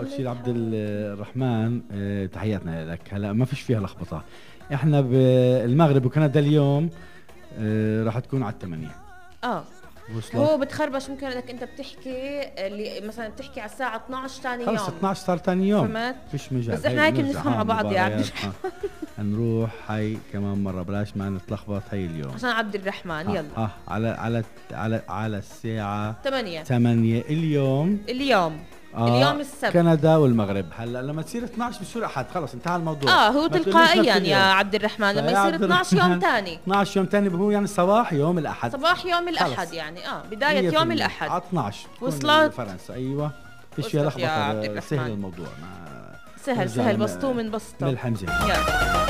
اول شيء عبد الرحمن، تحياتنا لك. هلا ما فيش فيها لخبطه، احنا بالمغرب وكندا اليوم راح تكون على 8. هو بتخربش ممكن انك انت بتحكي اللي مثلا بتحكي على الساعه 12 ثاني يوم، خلص 12 صار ثاني يوم، فهمت؟ فيش مجال. بس احنا هيك بنفهم على بعض يا عبد الرحمن. نروح هاي كمان مره، بلاش ما نتلخبط. هي اليوم عشان عبد الرحمن. يلا على الساعه 8 اليوم اليوم السبت كندا والمغرب. هلا لما تصير 12 بصير احد، خلص انتهى الموضوع. هو تلقائيا يا عبد الرحمن لما يصير 12 يوم ثاني 12 يوم ثاني هو يعني صباح يوم الاحد، صباح يوم الاحد يعني بدايه يوم الاحد على 12 وصلت فرنسا. ايوه فيش فيها لخبطه، سهل الموضوع. سهل بسطوه من بسطه من الحمزه.